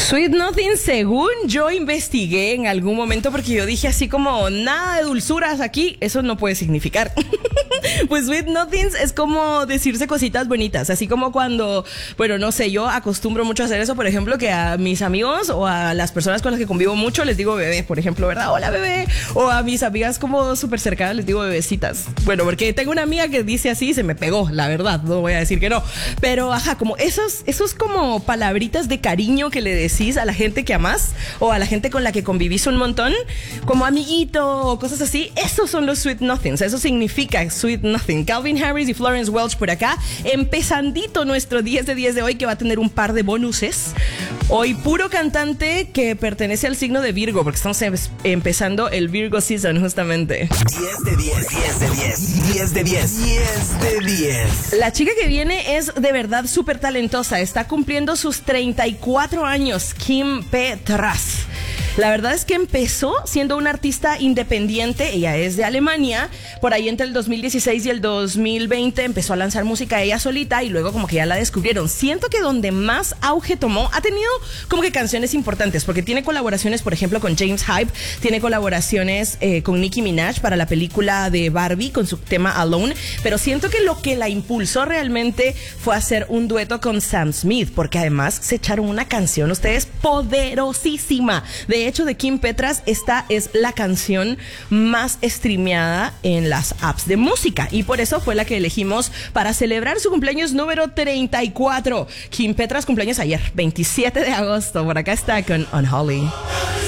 Sweet Nothing, según yo investigué en algún momento, porque yo dije así como, nada de dulzuras aquí, eso no puede significar. Pues Sweet Nothings es como decirse cositas bonitas, así como cuando, bueno, no sé, yo acostumbro mucho a hacer eso, por ejemplo, que a mis amigos o a las personas con las que convivo mucho les digo bebé, por ejemplo, ¿verdad? Hola bebé. O a mis amigas como súper cercanas les digo bebecitas. Bueno, porque tengo una amiga que dice así y se me pegó, la verdad, no voy a decir que no. Pero, ajá, como esos como palabritas de cariño que le decís a la gente que amás o a la gente con la que convivís un montón, como amiguito o cosas así, esos son los Sweet Nothings, eso significa Sweet Nothing. Calvin Harris y Florence Welch por acá, empezandito nuestro 10 de 10 de hoy, que va a tener un par de bonuses. Hoy puro cantante que pertenece al signo de Virgo, porque estamos empezando el Virgo Season justamente. 10 de 10, 10 de 10, 10 de 10, 10 de 10. La chica que viene es de verdad súper talentosa, está cumpliendo sus 34 años, Kim Petras. La verdad es que empezó siendo una artista independiente, ella es de Alemania, por ahí entre el 2016 y el 2020 empezó a lanzar música ella solita y luego como que ya la descubrieron. Siento que donde más auge tomó, ha tenido como que canciones importantes, porque tiene colaboraciones, por ejemplo, con James Hype, tiene colaboraciones con Nicki Minaj para la película de Barbie con su tema Alone, pero siento que lo que la impulsó realmente fue hacer un dueto con Sam Smith, porque además se echaron una canción, ustedes, poderosísima. De hecho, de Kim Petras, esta es la canción más streameada en las apps de música y por eso fue la que elegimos para celebrar su cumpleaños número 34. Kim Petras cumpleaños ayer, 27 de agosto. Por acá está con Unholy.